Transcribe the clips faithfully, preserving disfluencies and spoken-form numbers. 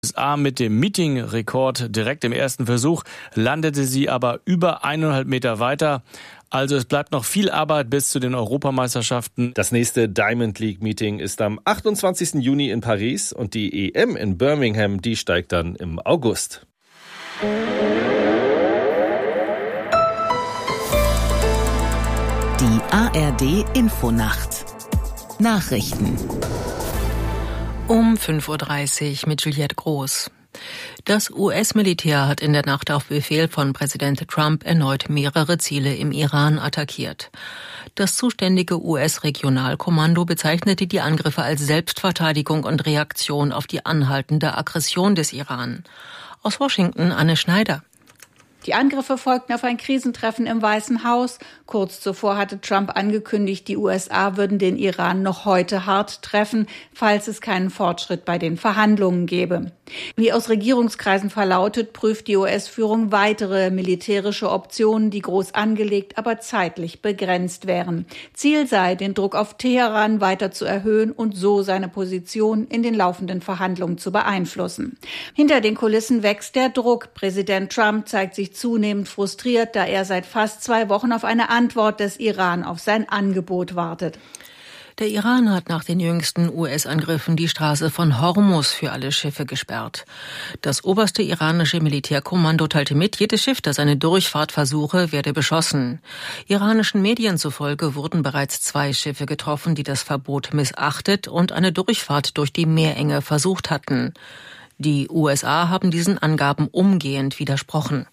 U S A mit dem Meeting-Rekord direkt im ersten Versuch, landete sie aber über eineinhalb Meter weiter. Also es bleibt noch viel Arbeit bis zu den Europameisterschaften. Das nächste Diamond League Meeting ist am achtundzwanzigsten Juni in Paris und die E M in Birmingham, die steigt dann im August. Die A R D Infonacht. Nachrichten. Um fünf Uhr dreißig mit Juliette Groß. Das U S-Militär hat in der Nacht auf Befehl von Präsident Trump erneut mehrere Ziele im Iran attackiert. Das zuständige U S-Regionalkommando bezeichnete die Angriffe als Selbstverteidigung und Reaktion auf die anhaltende Aggression des Iran. Aus Washington Anne Schneider. Die Angriffe folgten auf ein Krisentreffen im Weißen Haus. Kurz zuvor hatte Trump angekündigt, die U S A würden den Iran noch heute hart treffen, falls es keinen Fortschritt bei den Verhandlungen gäbe. Wie aus Regierungskreisen verlautet, prüft die U S-Führung weitere militärische Optionen, die groß angelegt, aber zeitlich begrenzt wären. Ziel sei, den Druck auf Teheran weiter zu erhöhen und so seine Position in den laufenden Verhandlungen zu beeinflussen. Hinter den Kulissen wächst der Druck. Präsident Trump zeigt sich zunehmend frustriert, da er seit fast zwei Wochen auf eine Antwort des Iran auf sein Angebot wartet. Der Iran hat nach den jüngsten U S-Angriffen die Straße von Hormuz für alle Schiffe gesperrt. Das oberste iranische Militärkommando teilte mit, jedes Schiff, das eine Durchfahrt versuche, werde beschossen. Iranischen Medien zufolge wurden bereits zwei Schiffe getroffen, die das Verbot missachtet und eine Durchfahrt durch die Meerenge versucht hatten. Die U S A haben diesen Angaben umgehend widersprochen.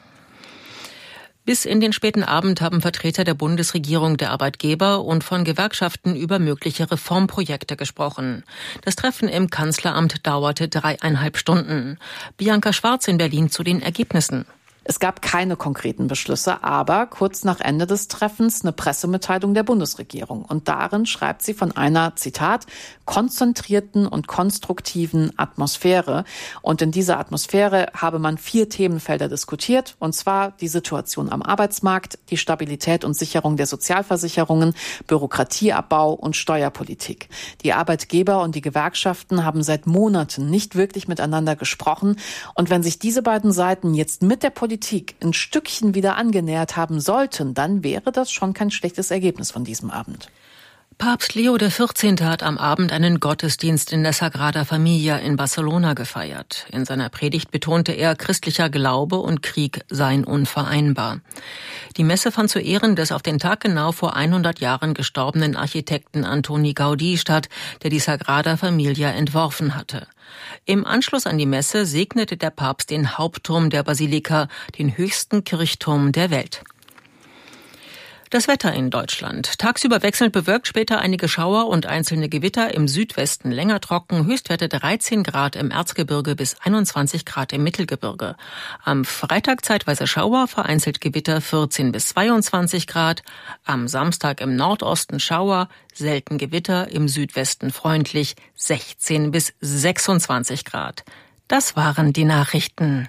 Bis in den späten Abend haben Vertreter der Bundesregierung, der Arbeitgeber und von Gewerkschaften über mögliche Reformprojekte gesprochen. Das Treffen im Kanzleramt dauerte dreieinhalb Stunden. Bianca Schwarz in Berlin zu den Ergebnissen. Es gab keine konkreten Beschlüsse, aber kurz nach Ende des Treffens eine Pressemitteilung der Bundesregierung. Und darin schreibt sie von einer, Zitat, konzentrierten und konstruktiven Atmosphäre. Und in dieser Atmosphäre habe man vier Themenfelder diskutiert, und zwar die Situation am Arbeitsmarkt, die Stabilität und Sicherung der Sozialversicherungen, Bürokratieabbau und Steuerpolitik. Die Arbeitgeber und die Gewerkschaften haben seit Monaten nicht wirklich miteinander gesprochen. Und wenn sich diese beiden Seiten jetzt mit der Politik ein Stückchen wieder angenähert haben sollten, dann wäre das schon kein schlechtes Ergebnis von diesem Abend. Papst Leo der vierzehnte. Hat am Abend einen Gottesdienst in der Sagrada Familia in Barcelona gefeiert. In seiner Predigt betonte er, christlicher Glaube und Krieg seien unvereinbar. Die Messe fand zu Ehren des auf den Tag genau vor hundert Jahren gestorbenen Architekten Antoni Gaudí statt, der die Sagrada Familia entworfen hatte. Im Anschluss an die Messe segnete der Papst den Hauptturm der Basilika, den höchsten Kirchturm der Welt. Das Wetter in Deutschland. Tagsüber wechselnd bewölkt, später einige Schauer und einzelne Gewitter, im Südwesten länger trocken, Höchstwerte dreizehn Grad im Erzgebirge bis einundzwanzig Grad im Mittelgebirge. Am Freitag zeitweise Schauer, vereinzelt Gewitter vierzehn bis zweiundzwanzig Grad. Am Samstag im Nordosten Schauer, selten Gewitter, im Südwesten freundlich sechzehn bis sechsundzwanzig Grad. Das waren die Nachrichten.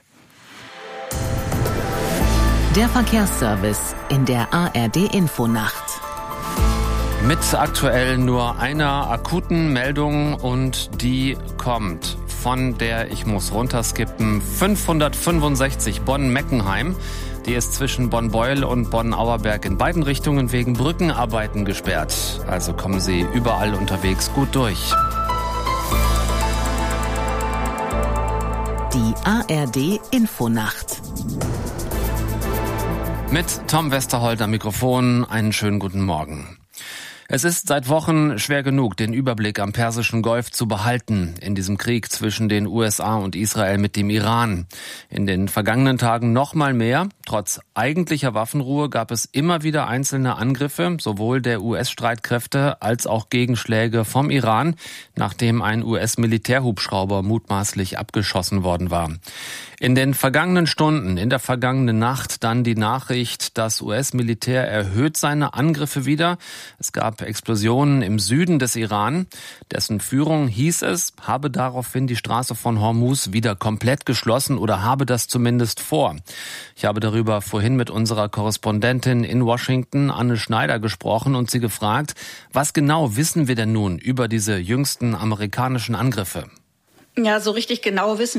Der Verkehrsservice in der A R D Infonacht. Mit aktuell nur einer akuten Meldung und die kommt von der, ich muss runterskippen, fünfhundertfünfundsechzig Bonn-Meckenheim. Die ist zwischen Bonn-Beuel und Bonn-Auerberg in beiden Richtungen wegen Brückenarbeiten gesperrt. Also kommen Sie überall unterwegs gut durch. Die A R D Infonacht. Mit Tom Westerholt am Mikrofon, einen schönen guten Morgen. Es ist seit Wochen schwer genug, den Überblick am Persischen Golf zu behalten in diesem Krieg zwischen den U S A und Israel mit dem Iran. In den vergangenen Tagen noch mal mehr. Trotz eigentlicher Waffenruhe gab es immer wieder einzelne Angriffe, sowohl der U S-Streitkräfte als auch Gegenschläge vom Iran, nachdem ein U S-Militärhubschrauber mutmaßlich abgeschossen worden war. In den vergangenen Stunden, in der vergangenen Nacht dann die Nachricht, das U S-Militär erhöht seine Angriffe wieder. Es gab Explosionen im Süden des Iran. Dessen Führung, hieß es, habe daraufhin die Straße von Hormuz wieder komplett geschlossen oder habe das zumindest vor. Ich habe darüber vorhin mit unserer Korrespondentin in Washington, Anne Schneider, gesprochen und sie gefragt, was genau wissen wir denn nun über diese jüngsten amerikanischen Angriffe? Ja, so richtig genau wissen